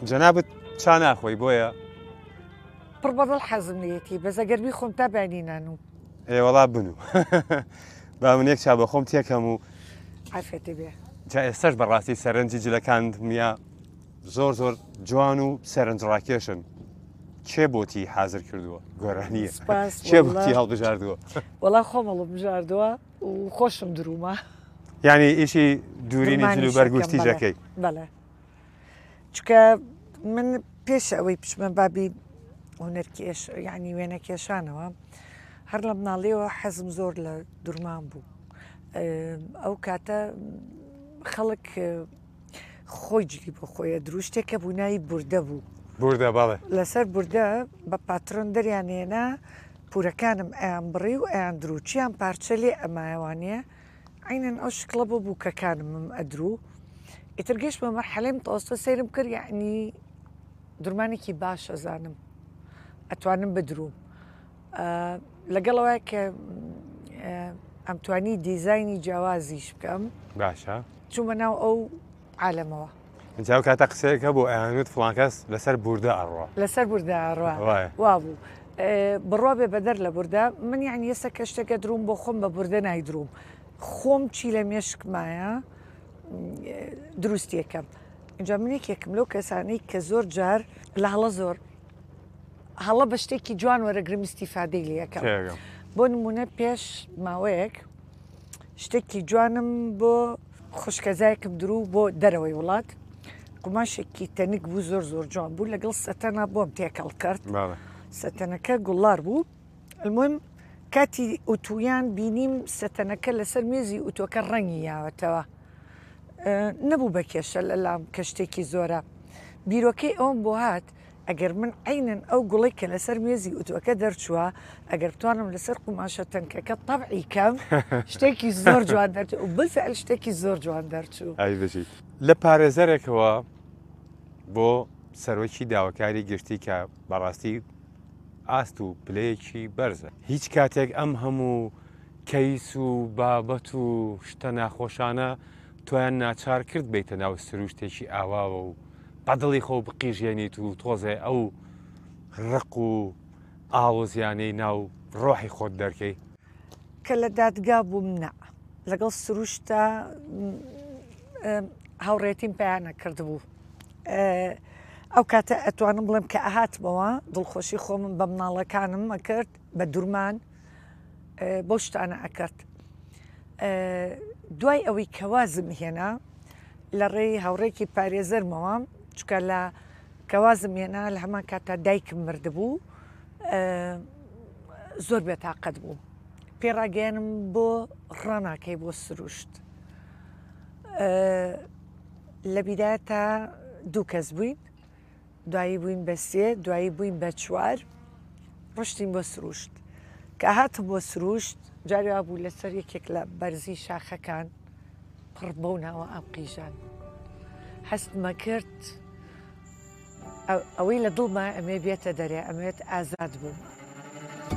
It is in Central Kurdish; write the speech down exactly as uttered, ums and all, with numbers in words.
جەنابەت چا ناخۆی بۆیە پڕ بەدڵ حەزم لێتی بەزە گەرمی خۆم تا بینینان و ئێوەڵا بنوو با من یەک چا بە خۆم تێکەم و عافێتی بێ جا ئێستش بەڕاستی سەرنجی جلەکاندمیە زۆر زۆر جوان و سەرنجڕاکێشن کێ بۆتی حازر کردووە گۆرانیە کێ بۆتی هەڵبژاردووە وەڵا خۆم هەڵم بژاردووە و خۆشم درومە یعنی ئیشی دوورینی جلو بەرگوشتی ژەکەی بەڵێ چکە من پێش ئەوەی پشمە بابی هونەرکێش یعنی وێنە کێشانەوە هەر لە مناڵیەوە حەزم زۆر لە دوورمان بوو ئەو کاتە خەڵک خۆی جلی بۆ خۆیە دروشتێکە بوو ناوی بوردە بوو بوردە باڵێ لەسەر بوردە بە پاترۆن دەریانێنە پورەکانم ئەیان بڕی و ئەیان دروچیان پارچە لێ ئەمایوانە عینەن ئەو شکڵە بۆ بووکەکانم ئەدرو ئیتر گەشت بە مەرحەلەی متەوەسطە سەیرم کرد یعنی دوورمانێکی باش ئەزانم ئەتوانم بدروم لەگەڵەوەی کە ئەمتوانی دیزایانی جیاوازیش بکەم باشە چوومە ناو ئەو عالەمەوە جاو کاتە قسەیەکە بۆ ئەیانوت فڵانکەس لەسەر بوردە ئەڕوا لەسەر بوردە ئەڕوا وا بوو بڕوا بێ بەدەر لە بوردە من یعنی ئێستا کە شتێکە دروم بۆ خۆم بە بوردە نایدروم خۆم چی لە مێشکمایە دروستیەکەم اینجا منێک یەکم لەو کەسانەی کە زۆر جار لە هەڵە زۆر هەڵە بە شتێکی جوان وەرەگرم استیفادەی لەکەم بۆ نمونە پێش ماوەیەک شتێکی جوانم بۆ خوشکەزایەکم درو بۆ دەرەوەی وڵات قماشێکی تەنک بوو زۆر زۆر جوان بوو لەگەڵ سەتەنا بۆم تێکەڵ کرد سەتەنەکە گوڵار بوو المهم کاتی ئوتویان بینیم سەتەنەکە لەسەر مێزی ئوتۆکە ڕەنگی یاوەتەوە نەبوو بە کێشە لە لام کە شتێکی زۆرە بیرۆکەی ئەوم بۆ هات ئەگەر من عینەن ئەو گوڵی کە لەسەر مێزی ئوتۆکە دەرچووە ئەگەر بتوانم لەسەر قوماشە تەنکەکە تەبعی کەم شتێکی زۆر جوان دەرچوو و بفعل شتێکی زۆر جوان دەرچوو ئەیبژی لە پارێزەرێکەوە بۆ سەرۆکی داواکاری گشتی کە بەڕاستی ئاست و پلەیەکی بەرزە هیچ کاتێک ئەم هەموو کەیس و بابەت و شتە ناخۆشانە تۆیان ناچار کرد بیتە ناو سروشتێکی ئاواوە و بەدڵی خۆ بقیژێنیت و تۆزێ ئەو ڕق و ئاوزیانەی ناو ڕۆحی خۆت دەرکەی کە لە دادگا بووم نا لەگەڵ سروشتە هاوڕێتیم پێیانە کردبوو ئەو کاتە ئەتوانم بڵێم کە ئەهاتمەوە دڵخۆشی خۆمم بە مناڵەکانم ئەکرد بە دوورمان بۆ شتانە ئەکرد دوای ئەوەی کەوازم هێنا لە ڕێی هاوڕێکی پارێزەرمەوە چکە لە کەوازم هێنا لە هەمان کاتا دایکم مردبوو زۆر بێتاقەت بوو پێڕاگەیانم بۆ ڕناکەی بۆ سروشت لە بیدایە تا دوو کەس بووین دوایی بووین بە سێ دوایی بووین بە چوار ڕشتین بۆ سروشت کە هاتم بۆ سروشت جاریا بوو لەسەر یەکێک لە بەرزی شاخەکان پڕ بەو ناوە ئەم قیژان هەستمە کرد ئەوەی لە دڵما ئەمێ بێتە دەرێ ئەمێت ئازاد بووم